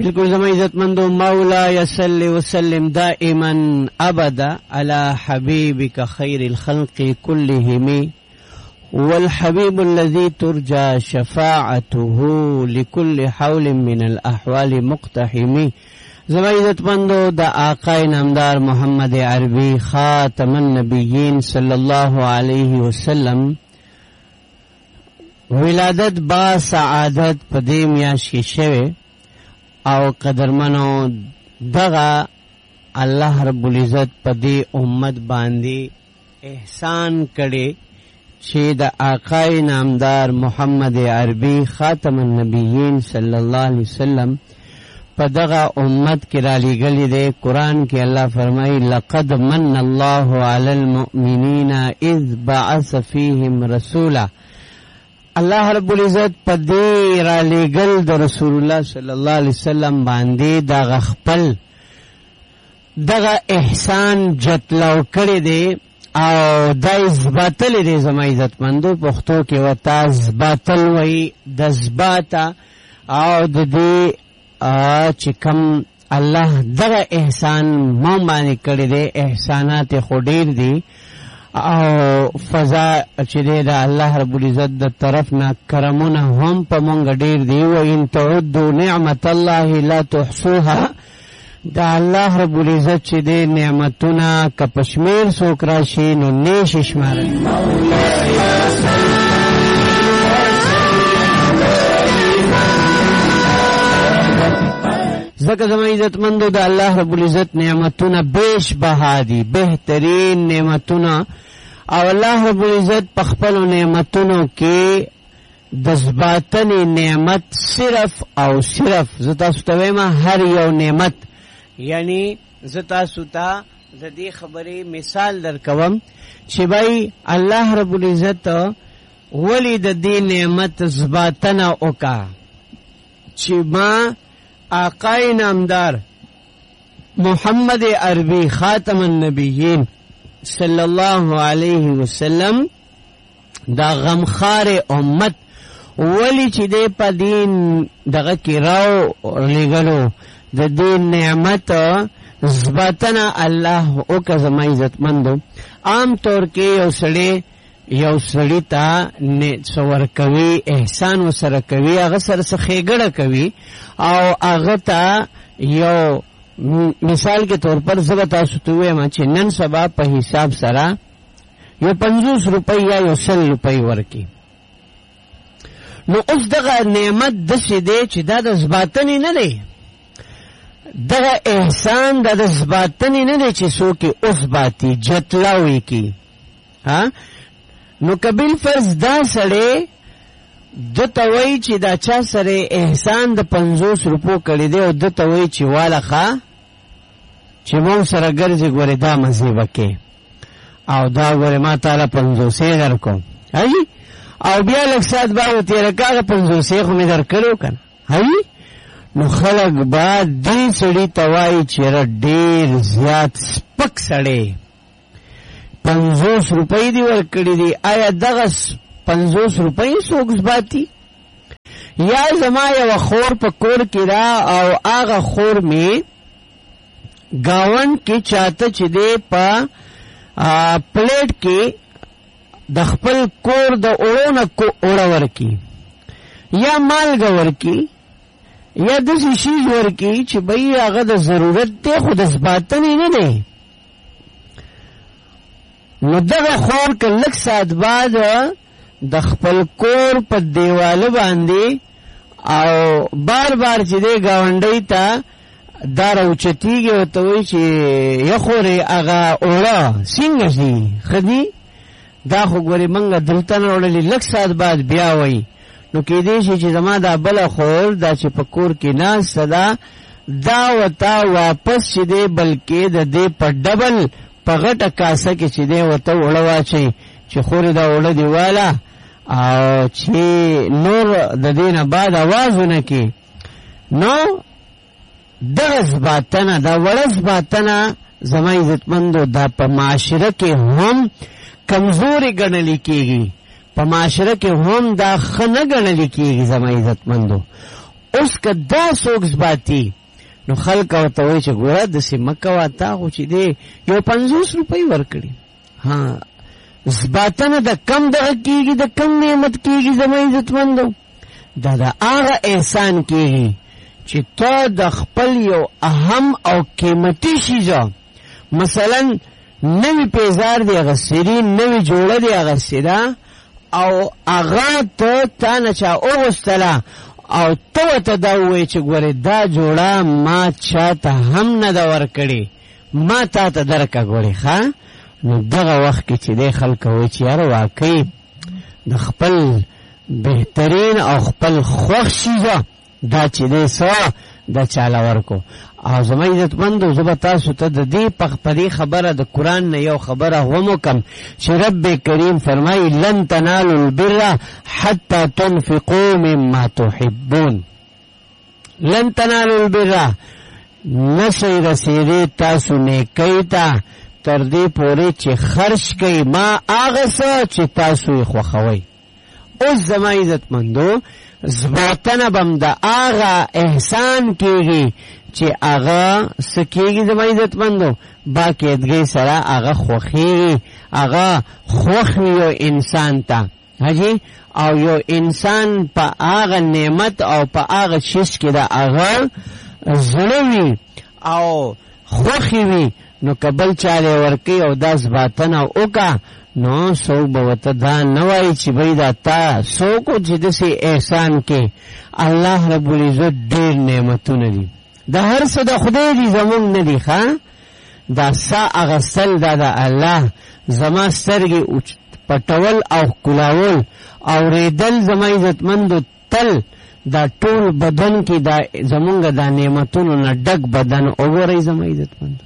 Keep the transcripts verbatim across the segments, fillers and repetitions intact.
بالکل زما عزت مندو مولا یصلی وسلم دائما ابدا على حبیبک خیر الخلق كلهم والحبيب الذي ترجى شفاعته لكل حول من الاحوال مقتحم. زما عزت مندو دا آقا نامدار محمد عربی خاتم النبیین صلی الله علیه وسلم ولادت با سعادت پدې میاشت کې شوه او قدرمنو دغه الله رب العزت پدې امت باندې احسان کړي چې د آقا نامدار محمد عربی خاتم النبیین صلی الله علیه وسلم په دغه امت کې را لېږلي دی. قرآن کې الله فرمایي لقد من الله علی المؤمنین اذ بعث فیهم رسولا. الله رب العزت په دې را لېږل د رسول الله صلی الله علیه وسلم باندې دغه خپل دغه احسان جتلو کړی دی او دا اثباتلی دی. زما عزتمندو پښتو کې ورته اثباتل وایي د اثباته او د دې چې کوم الله دغه احسان ما باندې کړی دی احسانات خو ډېر دي او فضا چې دی د الله رب العزت د طرف نه کرمونه هم په مونږ ډېر دي. و ان تعدوا نعمت الله لا تحصوها. دا الله رب العزت چې دی نعمتونه که په شمېر څوک راشي نو نشي شمارلی. ځکه زما عزتمندو د الله رب العزت نعمتونه بیش بها دي بهترین نعمتونه او الله رب العزت په خپلو نعمتونو کې د ثباتنې نعمت صرف او صرف زه تاسو ته وایم هر یو نعمت یعنی زه تاسو ته د دې خبرې مثال درکوم چې بای الله رب العزت ولې د دې نعمت ثباتنه وکړه چې ما آقا نامدار محمد عربی خاتم النبیین صلی الله علیه وسلم دا غمخار امت ولی چې دې په دین دغه کې راو لګلو د دې نعمت ثباتنه الله او که زما عزتمندو عام طور کې یو سړی یو سړی ته څور کوي احسان وسره کوي هغه سره څه ښېګړه کوي او هغه ته یو مثال کے طور پر زه به تاسو ته ووایم چې نن سبا په حساب سره یو پنځوس روپۍ یا یو سل روپۍ ورکړي نو اوس دغه نعمت داسې دی چې دا د ثباتنې نه دی دغه احسان دا د ثباتنې نه دی چې څوک یې اثباتي جتلاوی کی ها نو کبیل فرض دا سړی دته وایي چې دا چا سره احسان د پنځوس روپو کړی دی او دته وایي چې واله ښه چې مونږ سره ګرځې ګورې دا مزې وکې او دا ګورې ما تاله پنځوسې در کوم هی او بیا لږ ساعت بعد تېره کا هغه پنځوسې خو مې در کړی و که نه هی نو خلک به دې سړي ته وایي چې یاره ډېر زیات سپک سړی پنځوس روپۍ دې ورکړي دي آیا دغه پنځوس روپۍ څوک ثباتي یا زما یوه خور په کور کې را او هغه خور مې ګاونډ کې چاته چې دی په پلیټ کې د خپل کور د اوړو نه اوړه ورکي یا مالګه ورکي یا داسې شیز ورکي چې بهی هغه د ضرورت دی خو د ثباتنې نه دی نو دغه خور که لږ ساعت بعد د خپل کور په دیواله باندې او بار بار چې دی ګاونډۍ ته دا راوچتېږي ورته وایي چې یا خورې هغه اوړه څنګه دي ښه دي دا خو ګورې موږ دلته نه وړلې لږ ساعت بعد بیا وایي نو کېدی شي چې زما دا بله خور دا چې په کور کې ناسته ده دا ورته واپس چې دی بلکې د دې په ډبل په غټه کاسه کې چې دی ورته اوړه واچوي چې خورې دا اوړه دې واله او چې نور د دې نه بعد اواز ونه کړي نو دغه ثباتنه دا وړه ثباتنه زما عزتمندو دا په معاشره کې هم کمزوري ګڼلی کېږي په معاشره کې هم دا ښه نه ګڼلی کېږي زما عزتمندو اوس که دا څوک ځباتي نو خلک ورته وایي چې ګوره داسې مه کوه تا خو چې دی یو پنځوس روپۍ ورکړي. ها ځباتنه د کم دغه کېږي د کم نعمت کېږي زما عزتمندو دا د هغه احسان کېږي چې ته د خپل یو اهم او قیمتي شیزه مثلا نوی پیزار دی اغسطی دی نوی جوړه دی اغسطی دا او هغه ته تا نه چا اوغوستله او ته ورته دا ووایې چې ګورې دا جوړه ما چا ته هم نه ده ورکړې ما تا ته درکه ګورې ښه نو دغه وخت کې چې دی خلک وایي چې یاره واقعي د خپل بهترین او خپل خوښ شیزه دا چې دی څه دا چاله ورکو. او زما عزتمندو زه به تاسو ته د دې په دې خبره د قرآن نه یو خبره هم وکم چې رب کریم فرمایي لن تنالوا البر حتى تنفقوا مما تحبون. لن تنالوا البر نشئ رسیدې تاسو نیکۍ ته تر دې پورې چې خرج کوئ ما هغه څه چې تاسو یې خوښوئ. اوس زما عزتمندو ځباتنه به م د هغه احسان کېږي چې هغه څه کېږي زما عزتمندو باقاعدګۍ سره هغه خوښېږي هغه خوښ وي یو انسان ته حاجي او یو انسان په هغه نعمت او په هغه چیز کې د هغه زړه وي او خوښې وي نو که بل چاله ورکوي او دا ځباتنه وکړه نو څوک به ورته دا نه وایي چې بی دا تا څوک و چې داسې احسان کې الله رب العزت ډېر نعمتونه دي د هر څه د خدای دي زمونږ نه دي ښه دا سا اغستل دا د الله زما سترګې پټول او ښکلاول اورېدل زما عزتمندو تل دا ټول بدن کې دا زمونږ دا نعمتونو نه ډک بدن وګورئ زما عزتمندو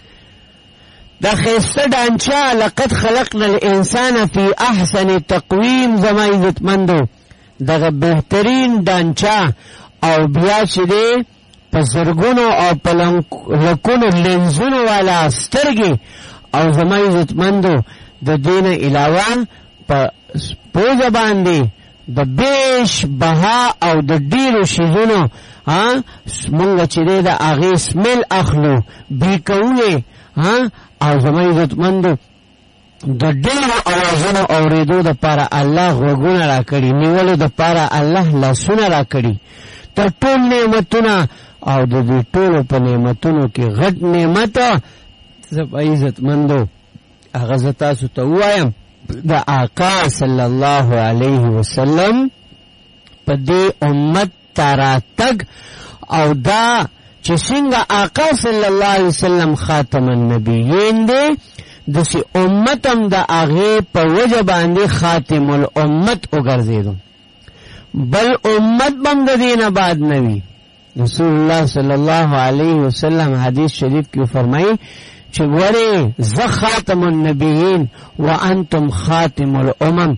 دا خیسته ډانچه لقد خلقنا الانسان فی احسن تقویم زما عزتمندو دغه بهترین ډانچه او بیا چې دی په زرګونو او په لکونو لنزونو والا سترګې او زما عزتمندو د دې نه علاوه په پوزه باندې د بیش بها او د ډیرو شیزونو ها مونږ چې دی د هغې سمیل اخلو بی کوو ها او زما عزتمندو د ډېرو اوازونو اورېدو دپاره الله غوږونه را کړي نیولو دپاره الله لاسونه را کړي تر ټول نعمتونه او د دې ټولو په نعمتونو کې غټ نعمت زما عزتمندو هغه زه تاسو ته ووایم د آقا صلی الله علیه وسلم په دې امت ته راتګ او دا چې څنګه آقا صلی الله علیه وسلم خاتم النبیین دی داسې امت هم د هغې په وجه باندې خاتم الامت وګرځېدو بل امت به هم د دې نه بعد نه وي. رسول الله صلی الله علیه وسلم حدیث شریف کې فرمایي چې ګورې زه خاتم النبیین وانتم خاتم الامم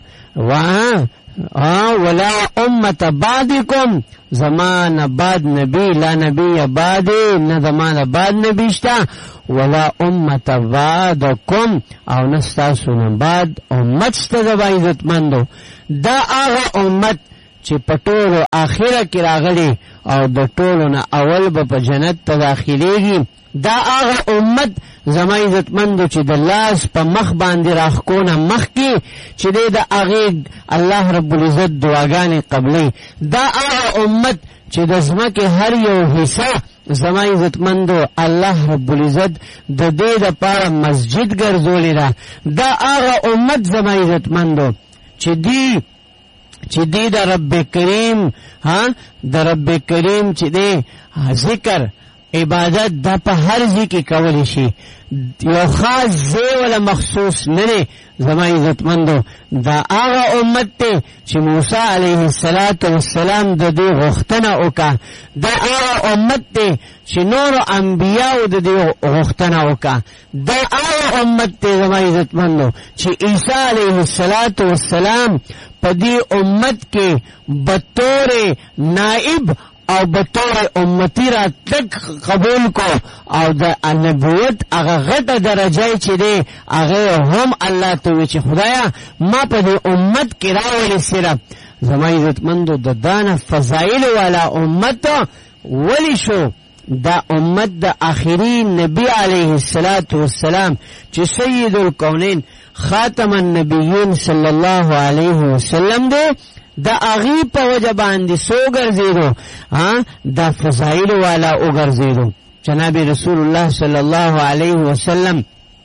ولا امت بعدکم زمان بعد نبی لا نبی بعدی نه زمان بعد نبی شتا ولا امت بعدکم او نستاسو نه بعد امت شتا زبا عزتمندو دا آغا امت چې په ټولو آخره کې راغلی او د ټولو نه اول به په جنت ته داخلېږي دا هغه امت زما عزتمندو چې د لاس په مخ باندې راښکونه مخکې چې دی د هغې الله رب العزت دعاګانې قبلوي دا هغه امت چې د ځمکې هر یو حصه زما عزتمندو الله رب العزت د دې دپاره مسجد ګرځولې ده دا هغه امت زما عزتمندو چې دی چې دی د رب کریم ها د رب کریم چې دی ذکر عبادت دا په هر ځای کې کولی شي یو خاص ځای ولا مخصوص نه دی زما عزتمندو دا هغه امت دی چې موسی علیه السلام د دې غوښتنه وکړه دا هغه امت دی چې نورو انبیاو د دې غوښتنه وکړه دا هغه امت دی زما عزتمندو چې عیسی علیه السلام په دې امت کې بطور نائب او بطور امتی را تک قبول کو او د نبوت هغه غټه درجه چې دی هغه هم الله ته وی چې خدایا ما په دې امت کې راولې صرف زما عزتمندو د دانه فضائل والا امت ولی شو دا امت د آخری نبی علیه الصلاة والسلام چې سید الکونین خاتم النبیین صلی الله علیه وسلم دے دا اغی پا وجہ باندی سو گرزیدو دا فضائل والا او گرزیدو. جناب رسول اللہ صلی اللہ علیہ وسلم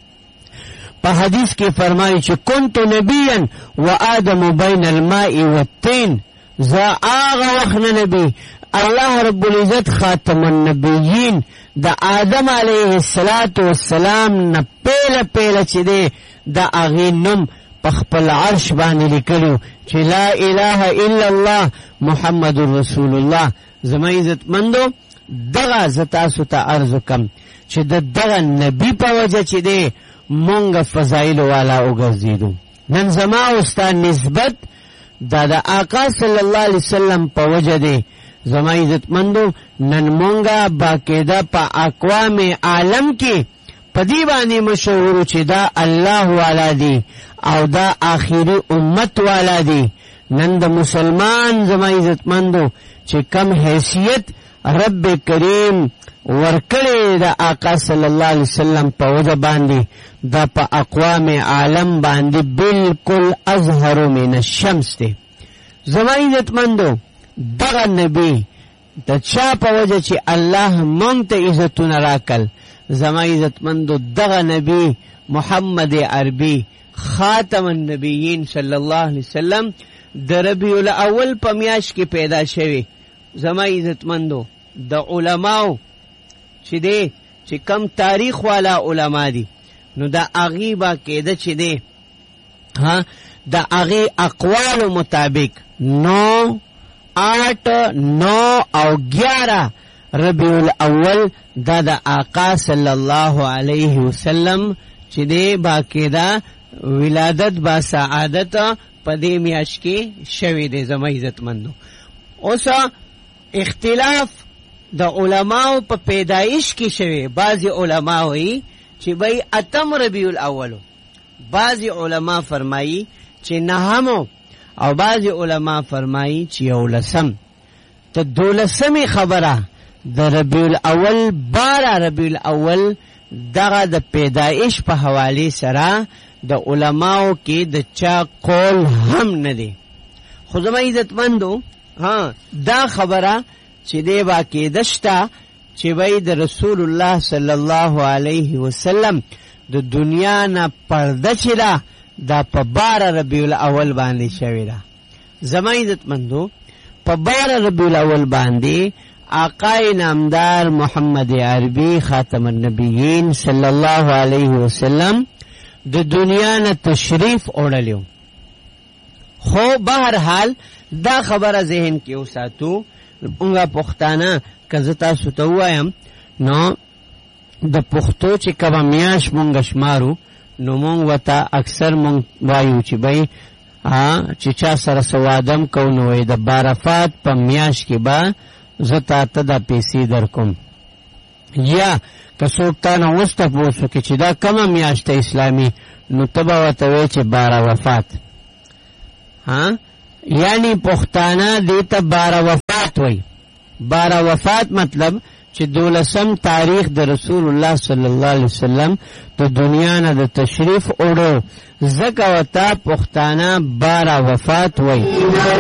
پا حدیث کی فرمائی چی کنتو نبیا و آدم بین الماء والتین زا آغا وخن نبی اللہ رب العزت خاتم النبیین دا آدم علیہ السلام نا پیل پیل چی دے دا اغی نم پخپل عرش باندې لیکلو چې لا اله الا الله محمد رسول الله. زما عزت مندو دغه زتا ستا عرض کم چې د دغه نبی په وجه چې دی مونږ فضایل والا وګرځیدو. نن زما او ستا نسبت دا د آقا صلی الله علیه وسلم په وجه دی. زما عزت مندو نن مونږه باقاعده په اقوام عالم کې پدی باندې مشهور چې دا الله والا دی او دا آخری امت والا دی. نن د مسلمان زما عزتمندو چې کم حیثیت رب کریم ورکړی دا آقا صلی الله علیه وسلم په وجه باندې دا په اقوام عالم باندې بالکل اظهر من الشمس دی. زما عزتمندو دغه نبی د چا په وجه چې الله مونږ ته عزتونه راکل. زما عزتمندو دغه نبی محمد عربی خاتم النبیین صلی الله علیه وسلم د ربیع الاول په میاشت کې پیدا شوی. زما عزتمندو د علماو چې دی چې کم تاریخ والا علما دي نو دا اغي باقاعده چې دی ها دا اغي اقوال مطابق نو آٹھ نو او گیارہ ربیع الاول دا دا آقا صلی اللہ علیہ وسلم چې دی باقاعده ولادت با سعادت پدې میاشت کې شوی دی. زما عزتمندو اوس اختلاف د علماو په پیدایش کې شوی. بعضی علما وایي چې بای اتم ربیع الاول، بعضی علما فرمایي چې نهم، او بعضی علما فرمایي چې یولسم. ته دولسمې خبره د ربیع الاول بارہ ربیع الاول دغه د پیدایش په حواله سره د علماو کې د چا قول هم نه دی. خو زما عزتمندو ها دا خبره چې دی باقاعده شته چې وای د رسول الله صلی الله علیه وسلم د دنیا نه پرده چې ده دا په بارہ ربیع الاول باندې شوی ده. زما عزتمندو په بارہ ربیع الاول باندې آقای نامدار محمد عربی خاتم النبیین صلی الله علیه وسلم د دنیا نه تشریف اوړلیو. خو بهرحال دا خبره ذهن کې وساتو اونګه پښتانه که تاسو ته وایم نو د پښتو چې کومه میاش مونږ شمارو نو مونږ وته اکثر مونږ وایو چې بای چې چا سره سوادم کو نو د بارفات په میاش کې با زتا ته دا پیسې در کوم. یا که څوک تا نه وسته پوسو کې چې دا کومه میاشت اسلامي نو تبا ورته وایي چې بارہ وفات. ها یعنی پښتانه دې ته بارہ وفات وایي. بارہ وفات مطلب چې دولسم تاریخ د رسول الله صلی الله علیه وسلم د دنیا نه د تشریف اوړو ځکه ورته پښتانه بارہ وفات وایي.